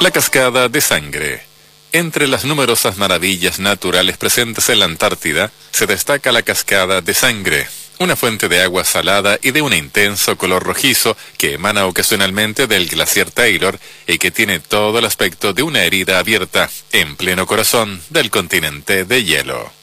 La cascada de sangre. Entre las numerosas maravillas naturales presentes en la Antártida, se destaca la cascada de sangre, una fuente de agua salada y de un intenso color rojizo que emana ocasionalmente del glaciar Taylor y que tiene todo el aspecto de una herida abierta en pleno corazón del continente de hielo.